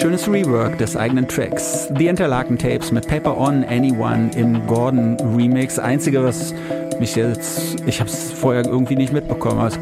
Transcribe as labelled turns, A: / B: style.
A: schönes Rework des eigenen Tracks. The Interlaken Tapes mit Paper On Anyone im Gordon Remix. Einzige, was mich jetzt, ich habe es vorher irgendwie nicht mitbekommen, aber es